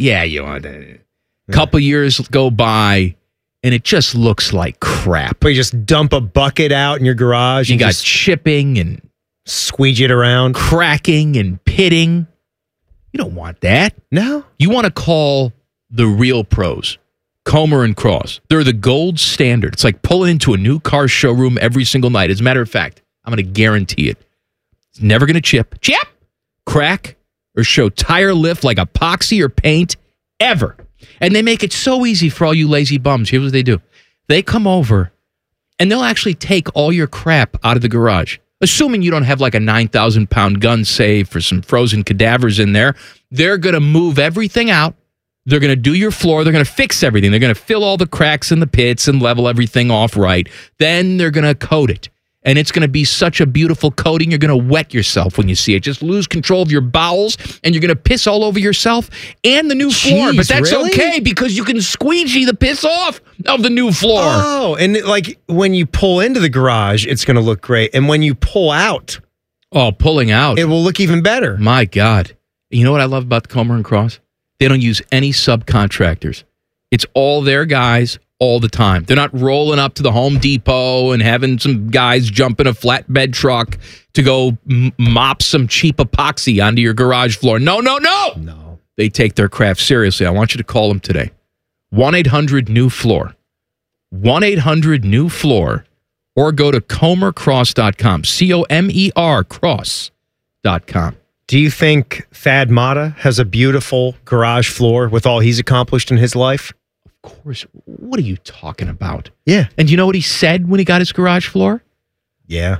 years go by and it just looks like crap. But you just dump a bucket out in your garage. You and got just chipping and squeegee it around, cracking and pitting. You don't want that. No. You want to call the real pros. Comer and Cross. They're the gold standard. It's like pulling into a new car showroom every single night. As a matter of fact, I'm going to guarantee it. It's never going to chip, crack, or show tire lift like epoxy or paint ever. And they make it so easy for all you lazy bums. Here's what they do. They come over and they'll actually take all your crap out of the garage. Assuming you don't have like a 9,000-pound gun safe for some frozen cadavers in there. They're going to move everything out. They're going to do your floor. They're going to fix everything. They're going to fill all the cracks in the pits and level everything off right. Then they're going to coat it. And it's going to be such a beautiful coating, you're going to wet yourself when you see it. Just lose control of your bowels, and you're going to piss all over yourself and the new floor. But that's really? okay, because you can squeegee the piss off of the new floor. Oh, and like when you pull into the garage, it's going to look great. And when you pull out... Oh, pulling out. It will look even better. My God. You know what I love about the Comer and Cross? They don't use any subcontractors. It's all their guys all the time. They're not rolling up to the Home Depot and having some guys jump in a flatbed truck to go mop some cheap epoxy onto your garage floor. No. They take their craft seriously. I want you to call them today. 1-800-NEW-FLOOR. 1-800-NEW-FLOOR. Or go to comercross.com. COMER cross.com. Do you think Thad Matta has a beautiful garage floor with all he's accomplished in his life? Of course. What are you talking about? Yeah. And you know what he said when he got his garage floor? Yeah.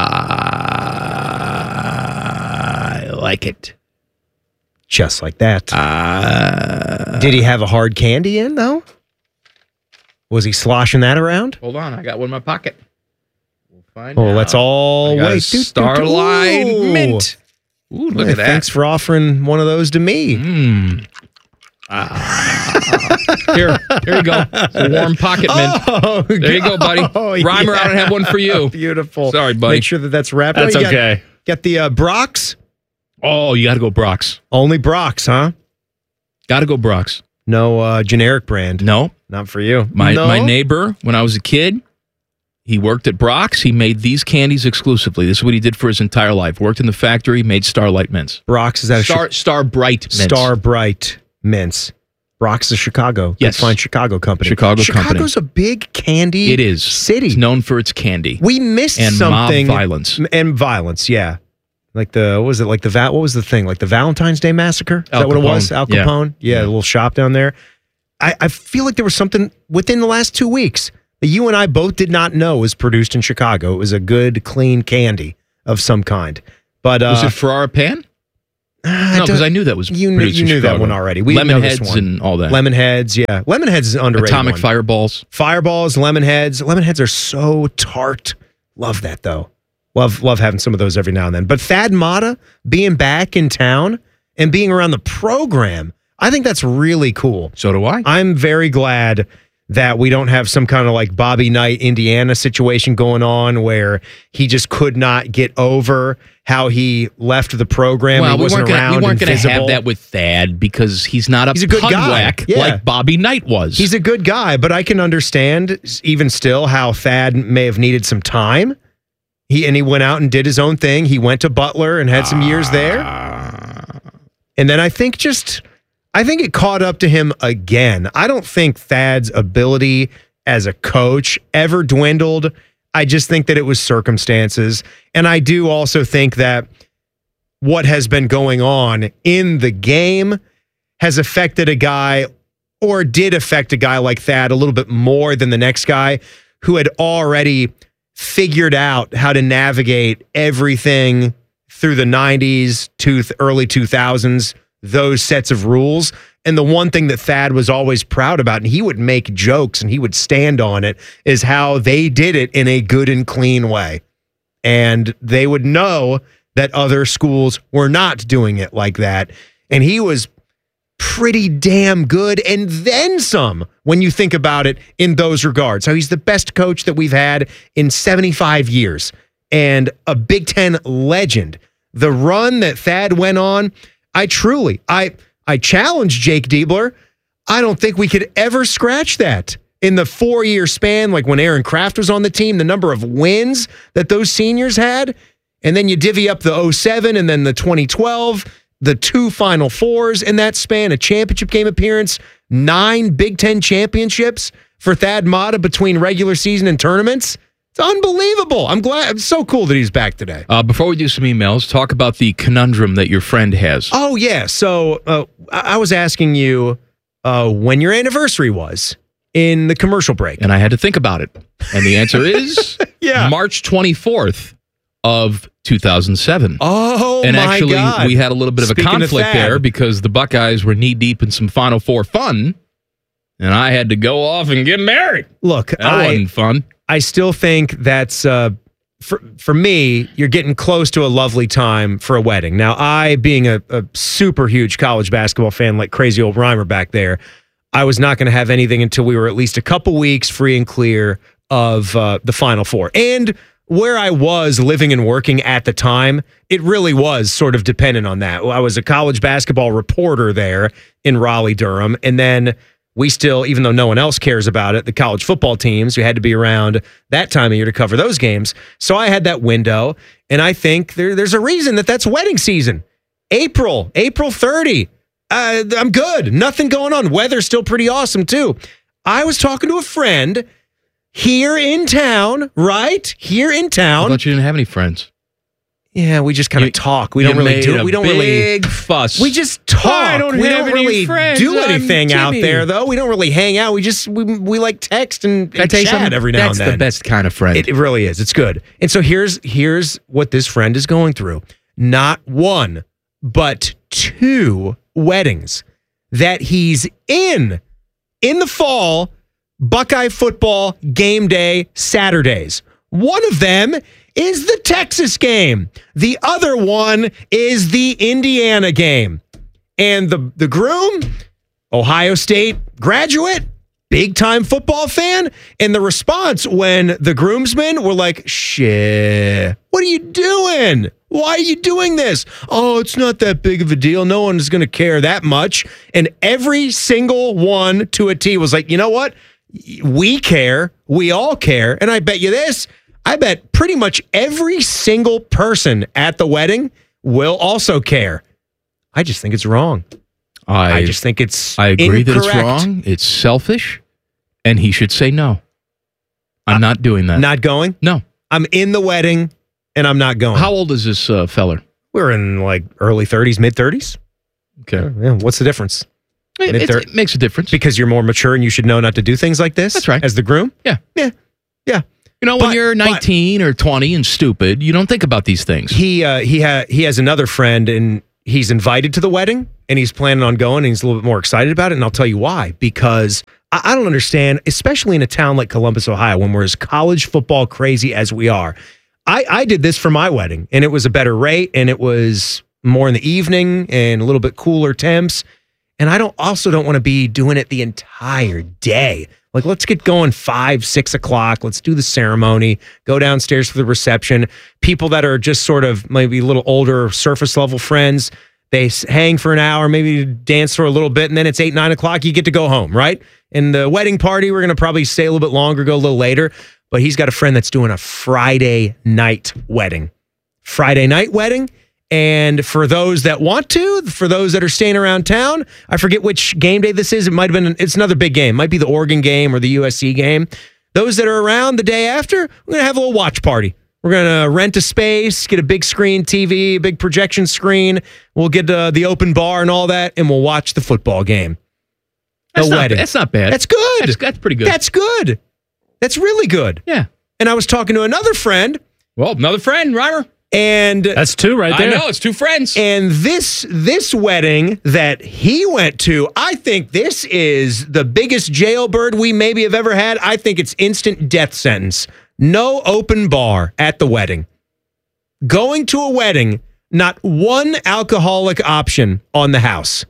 I like it. Just like that. Did he have a hard candy in, though? Was he sloshing that around? Hold on. I got one in my pocket. We'll find out. out. Let's all wait. Starline Mint. Ooh, look at that. Thanks for offering one of those to me. Here you go. It's a warm pocket mint. Oh, there you go, buddy. Reimer, I don't have one for you. Beautiful. Sorry, buddy. Make sure that's wrapped. That's You okay. Got the Brock's? Oh, you got to go Brock's. Only Brock's, huh? Got to go Brock's. No generic brand. No. Not for you. My neighbor, when I was a kid, he worked at Brock's. He made these candies exclusively. This is what he did for his entire life. Worked in the factory, made Starlight Mints. Brock's, is that Star Bright Mints. Star Bright Mints. Brock's is Chicago. Yes. Fine Chicago company. Chicago's a big candy It is. city. It's known for its candy. We missed and something. mob violence. And violence, yeah. Like what was it? Like what was the thing? Like the Valentine's Day Massacre? Is that what it was? Al Capone? Yeah, a little shop down there. I feel like there was something within the last 2 weeks that you and I both did not know was produced in Chicago. It was a good, clean candy of some kind. But was it Ferrara Pan? No, because I knew that was you produced in knew that Chicago. one already. We know this Lemonheads one. and all that. Lemonheads, yeah. Lemonheads is an underrated Atomic one. Fireballs. Fireballs, Lemonheads. Lemonheads are so tart. Love that, though. Love having some of those every now and then. But Thad Matta being back in town and being around the program, I think that's really cool. So do I. I'm very glad that we don't have some kind of like Bobby Knight, Indiana situation going on where he just could not get over how he left the program. Well, he wasn't around. We weren't going going to have that with Thad because he's not He's a good guy. whack Yeah. like Bobby Knight was. He's a good guy, but I can understand even still how Thad may have needed some time. He went out and did his own thing. He went to Butler and had some years there. And then I think it caught up to him again. I don't think Thad's ability as a coach ever dwindled. I just think that it was circumstances. And I do also think that what has been going on in the game has affected a guy, or did affect a guy like Thad a little bit more than the next guy who had already figured out how to navigate everything through the 90s to early 2000s, those sets of rules. And the one thing that Thad was always proud about, and he would make jokes and he would stand on it, is how they did it in a good and clean way. And they would know that other schools were not doing it like that. And he was pretty damn good, and then some, when you think about it in those regards. How he's the best coach that we've had in 75 years and a Big Ten legend. The run that Thad went on, I challenge Jake Diebler. I don't think we could ever scratch that. In the 4-year span, like when Aaron Kraft was on the team, the number of wins that those seniors had, and then you divvy up the 07 and then the 2012, the 2 Final Fours in that span, a championship game appearance, 9 Big Ten championships for Thad Matta between regular season and tournaments. It's unbelievable. I'm glad. It's so cool that he's back today. Before we do some emails, talk about the conundrum that your friend has. Oh, yeah. So I was asking you when your anniversary was in the commercial break. And I had to think about it. And the answer is March 24th of 2007. Oh, and my actually, God. we had a little bit of Speaking a conflict of Thad. there because the Buckeyes were knee-deep in some Final Four fun, and I had to go off and get married. Look, that wasn't fun. I still think that's, for me, you're getting close to a lovely time for a wedding. Now, I, being a super huge college basketball fan like crazy old Reimer back there, I was not going to have anything until we were at least a couple weeks free and clear of the Final Four. And where I was living and working at the time, it really was sort of dependent on that. I was a college basketball reporter there in Raleigh-Durham, and then we still, even though no one else cares about it, the college football teams, we had to be around that time of year to cover those games. So I had that window, and I think there's a reason that's wedding season. April 30. I'm good. Nothing going on. Weather's still pretty awesome, too. I was talking to a friend here in town, right? Here in town. I thought you didn't have any friends. Yeah, we just kind of talk. We don't really do it. We don't big fuss. We just talk. I don't we have don't any really friends. do I'm anything out Jimmy. there, though. We don't really hang out. We like text and Can I tell you chat something? every now and then. That's the best kind of friend. It really is. It's good. And so here's what this friend is going through. Not one, but 2 weddings that he's in the fall, Buckeye football game day Saturdays. One of them is the Texas game. The other one is the Indiana game. And the groom, Ohio State graduate, big time football fan. And the response when the groomsmen were like, shit, what are you doing? Why are you doing this? Oh, it's not that big of a deal. No one is going to care that much. And every single one to a T was like, you know what? We care. We all care. And I bet you this, I bet pretty much every single person at the wedding will also care. I just think it's wrong. I just think it's I agree incorrect. that it's wrong. It's selfish, and he should say no. I'm not doing that. Not going? No. I'm in the wedding, and I'm not going. How old is this feller? We're in like early 30s, mid 30s. Okay. Yeah, what's the difference? It makes a difference. Because you're more mature and you should know not to do things like this? That's right. As the groom? Yeah. Yeah. Yeah. You know, when you're 19 or 20 and stupid, you don't think about these things. He has another friend, and he's invited to the wedding, and he's planning on going, and he's a little bit more excited about it, and I'll tell you why. Because I don't understand, especially in a town like Columbus, Ohio, when we're as college football crazy as we are. I did this for my wedding, and it was a better rate, and it was more in the evening and a little bit cooler temps. And I also don't want to be doing it the entire day. Like, let's get going 5, 6 o'clock. Let's do the ceremony, go downstairs for the reception. People that are just sort of maybe a little older, surface level friends, they hang for an hour, maybe dance for a little bit, and then it's 8, 9 o'clock. You get to go home, right? And the wedding party, we're going to probably stay a little bit longer, go a little later. But he's got a friend that's doing a Friday night wedding. Friday night wedding. And for those that want to, for those that are staying around town, I forget which game day this is. It might have been, it's another big game. It might be the Oregon game or the USC game. Those that are around the day after, we're going to have a little watch party. We're going to rent a space, get a big screen TV, big projection screen. We'll get the open bar and all that, and we'll watch the football game. That's not bad. That's good. That's pretty good. That's good. That's really good. Yeah. And I was talking to another friend. Well, another friend, Reimer. And that's 2 right there. I know, it's 2 friends. And this wedding that he went to, I think this is the biggest jailbird we maybe have ever had. I think it's instant death sentence. No open bar at the wedding. Going to a wedding, not one alcoholic option on the house.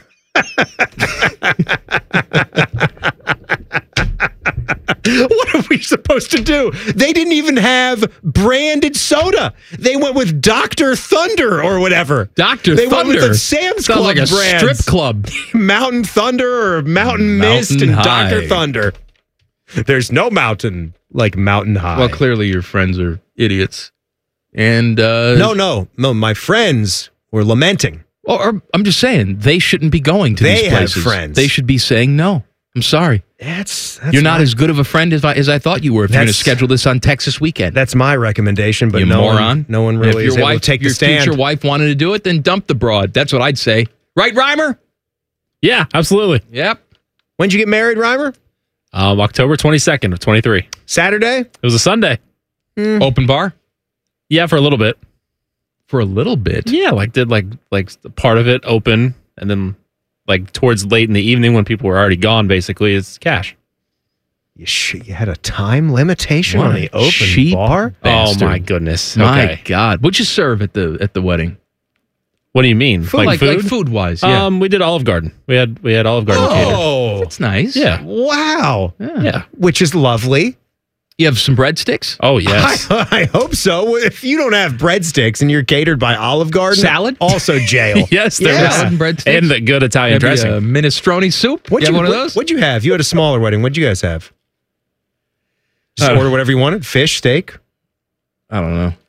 What are we supposed to do? They didn't even have branded soda. They went with Dr. Thunder or whatever. Dr. They Thunder. went with the Sam's Sounds Club like a brands. strip club. Mountain Thunder or Mountain Mist and High. Dr. Thunder. There's no mountain like Mountain High. Well, clearly your friends are idiots. And No, my friends were lamenting. Or I'm just saying, they shouldn't be going to these They have places. friends. They should be saying no. I'm sorry. That's You're not as good of a friend as I thought you were if you're going to That's- schedule this on Texas weekend. That's my recommendation, but You no moron. one really if is your able wife, to take the your stand. future wife wanted to do it, then dump the broad. That's what I'd say. Right, Reimer? Yeah, absolutely. Yep. When'd you get married, Reimer? October 22nd of 23. Saturday? It was a Sunday. Open bar? Yeah, for a little bit. For a little bit? Yeah, did part of it open, and then towards late in the evening when people were already gone, basically, it's cash. You had a time limitation What on a the open cheap bar? bastard. Oh my goodness. My Okay. God. What'd you serve at the wedding? What do you mean? Food, like food-wise, yeah. We did Olive Garden. We had Olive Garden catered. Oh, That's nice. Yeah. wow. Yeah. Which is lovely. You have some breadsticks? Oh, yes. I hope so. If you don't have breadsticks and you're catered by Olive Garden, Salad? also jail. Yes, there Yeah. Salad and breadsticks? And the good Italian Maybe dressing. a minestrone soup? What'd you you have one of those? What'd you have? You had a smaller wedding. What'd you guys have? Just order whatever you wanted. Fish, steak. I don't know.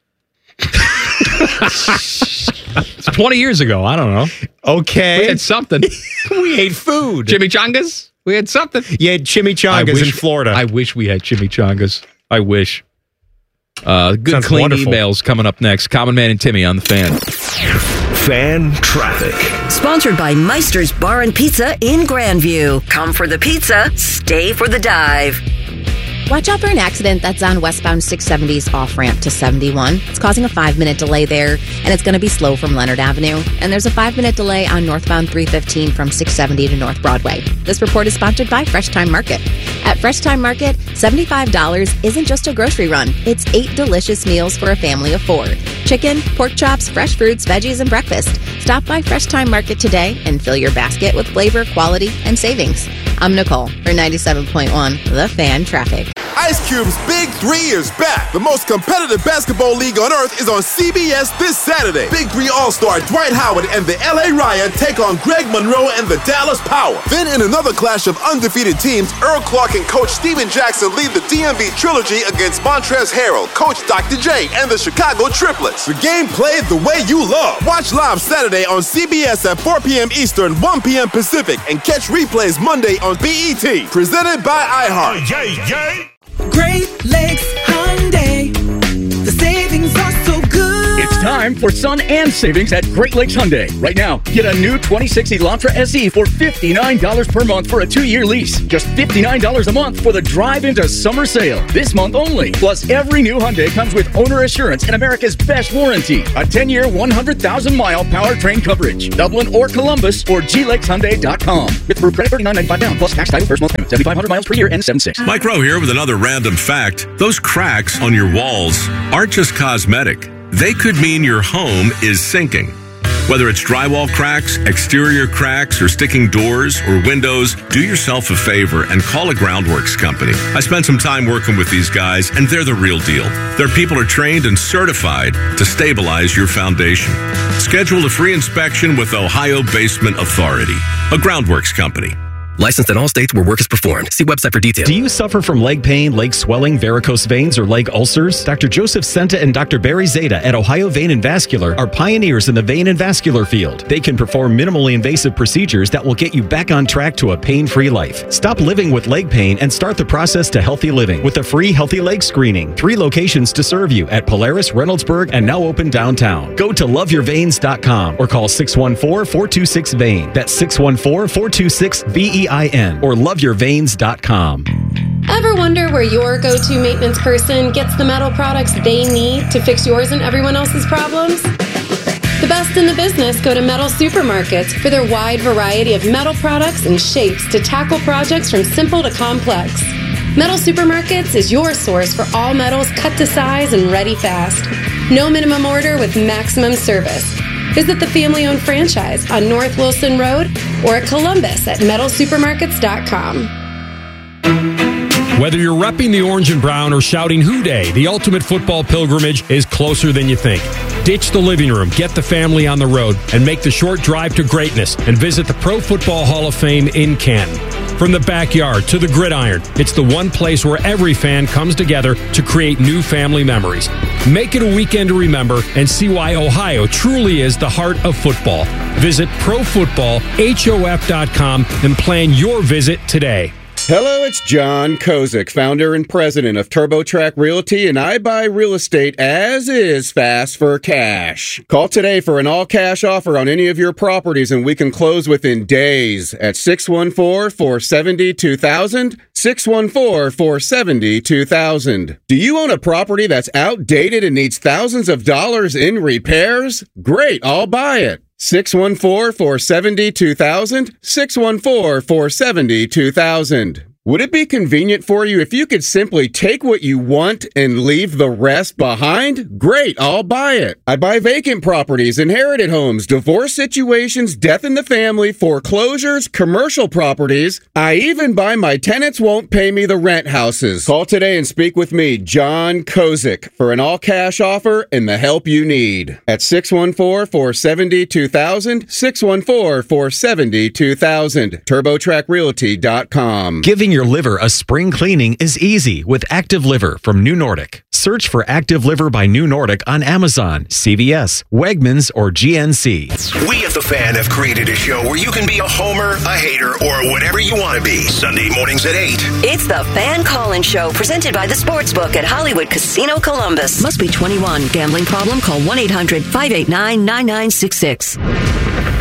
It's 20 years ago. I don't know. Okay. We had something. We ate food. Chimichangas? We had something. You had chimichangas in Florida. I wish we had chimichangas. I wish. Good Sounds clean wonderful. emails coming up next. Common Man and Timmy on the Fan. Fan traffic. Sponsored by Meister's Bar and Pizza in Grandview. Come for the pizza, stay for the dive. Watch out for an accident that's on westbound 670's off-ramp to 71. It's causing a 5-minute delay there, and it's going to be slow from Leonard Avenue. And there's a 5-minute delay on northbound 315 from 670 to North Broadway. This report is sponsored by Fresh Time Market. At Fresh Time Market, $75 isn't just a grocery run. It's 8 delicious meals for a family of 4. Chicken, pork chops, fresh fruits, veggies, and breakfast. Stop by Fresh Time Market today and fill your basket with flavor, quality, and savings. I'm Nicole for 97.1 The Fan Traffic. Ice Cube's Big 3 is back. The most competitive basketball league on earth is on CBS this Saturday. Big 3 All-Star Dwight Howard and the LA Riot take on Greg Monroe and the Dallas Power. Then in another clash of undefeated teams, Earl Clark and Coach Steven Jackson lead the DMV Trilogy against Montrezl Harrell, Coach Dr. J, and the Chicago Triplets. The game played the way you love. Watch live Saturday on CBS at 4 p.m. Eastern, 1 p.m. Pacific, and catch replays Monday on BET. Presented by iHeart. Great Lakes Hyundai. The savings are so good. It's time for sun and savings at Great Lakes Hyundai. Right now, get a new 2060 Elantra SE for $59 per month for a 2-year lease. Just $59 a month for the drive into summer sale. This month only. Plus, every new Hyundai comes with owner assurance and America's best warranty. A 10-year, 100,000-mile powertrain coverage. Dublin or Columbus or glakeshyundai.com. With approved credit $39.95 down plus tax title first month payment. 7,500 miles per year and 7.6. Mike Rowe here with another random fact. Those cracks on your walls aren't just cosmetic. They could mean your home is sinking. Whether it's drywall cracks, exterior cracks, or sticking doors or windows, do yourself a favor and call a Groundworks company. I spent some time working with these guys, and they're the real deal. Their people are trained and certified to stabilize your foundation. Schedule a free inspection with Ohio Basement Authority, a Groundworks company. Licensed in all states where work is performed. See website for details. Do you suffer from leg pain, leg swelling, varicose veins, or leg ulcers? Dr. Joseph Senta and Dr. Barry Zeta at Ohio Vein and Vascular are pioneers in the vein and vascular field. They can perform minimally invasive procedures that will get you back on track to a pain-free life. Stop living with leg pain and start the process to healthy living with a free healthy leg screening. 3 locations to serve you at Polaris, Reynoldsburg, and now open downtown. Go to loveyourveins.com or call 614-426-VEIN. That's 614-426-VEIN or loveyourveins.com. Ever wonder where your go-to maintenance person gets the metal products they need to fix yours and everyone else's problems? The best in the business go to Metal Supermarkets for their wide variety of metal products and shapes to tackle projects from simple to complex. Metal Supermarkets is your source for all metals cut to size and ready fast. No minimum order with maximum service. Visit the family-owned franchise on North Wilson Road or at Columbus at metalsupermarkets.com. Whether you're repping the orange and brown or shouting Hoo Day, the ultimate football pilgrimage is closer than you think. Ditch the living room, get the family on the road, and make the short drive to greatness and visit the Pro Football Hall of Fame in Canton. From the backyard to the gridiron, it's the one place where every fan comes together to create new family memories. Make it a weekend to remember and see why Ohio truly is the heart of football. Visit ProFootballHof.com and plan your visit today. Hello, it's John Kozik, founder and president of TurboTrack Realty, and I buy real estate as is fast for cash. Call today for an all-cash offer on any of your properties, and we can close within days at 614-470-2000, 614-470-2000. Do you own a property that's outdated and needs thousands of dollars in repairs? Great, I'll buy it. 614-470-2000, 614-470-2000. Would it be convenient for you if you could simply take what you want and leave the rest behind? Great, I'll buy it. I buy vacant properties, inherited homes, divorce situations, death in the family, foreclosures, commercial properties. I even buy my tenants won't pay me the rent houses. Call today and speak with me, John Kozik, for an all-cash offer and the help you need. At 614-470-2000, 614-470-2000, TurboTrackRealty.com. Giving your liver a spring cleaning is easy with Active Liver from New Nordic. Search for Active Liver by New Nordic on Amazon, CVS, Wegmans, or GNC. We at The Fan have created a show where you can be a homer, a hater, or whatever you want to be. Sunday mornings at 8. It's The Fan Call-In Show, presented by the Sportsbook at Hollywood Casino Columbus. Must be 21. Gambling problem? Call 1-800-589-9966.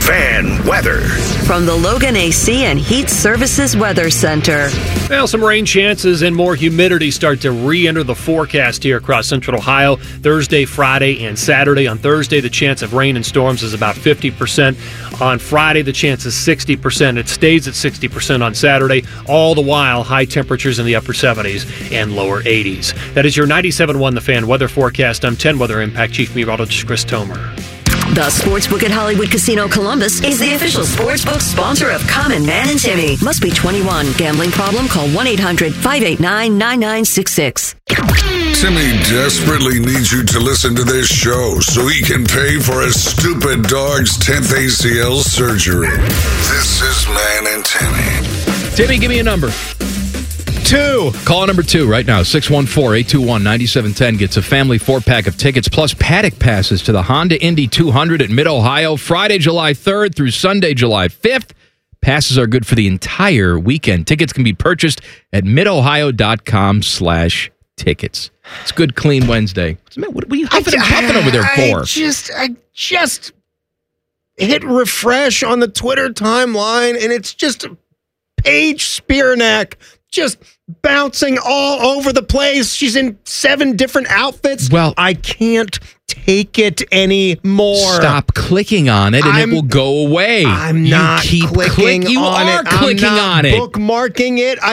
Fan weather. From the Logan AC and Heat Services Weather Center. Well, some rain chances and more humidity start to re-enter the forecast here across central Ohio Thursday, Friday, and Saturday. On Thursday, the chance of rain and storms is about 50%. On Friday, the chance is 60%. It stays at 60% on Saturday. All the while, high temperatures in the upper 70s and lower 80s. That is your 97.1 The Fan weather forecast. I'm 10 Weather Impact Chief Meteorologist Chris Tomer. The Sportsbook at Hollywood Casino Columbus is the official sportsbook sponsor of Common Man and Timmy. Must be 21. Gambling problem? Call 1-800-589-9966. Timmy desperately needs you to listen to this show so he can pay for his stupid dog's 10th ACL surgery. This is Man and Timmy. Timmy, give me a number. 2. Call number 2 right now. 614-821-9710 gets a family 4-pack of tickets plus paddock passes to the Honda Indy 200 at Mid-Ohio, Friday, July 3rd through Sunday, July 5th. Passes are good for the entire weekend. Tickets can be purchased at midohio.com/tickets. It's good, clean Wednesday. What are you huffing and puffing over there for? I just hit refresh on the Twitter timeline, and it's just Paige Spiranac just bouncing all over the place. She's in 7 different outfits. Well, I can't take it anymore. Stop clicking on it, and it will go away. I'm not keep clicking You on are it. clicking I'm not on it. bookmarking it.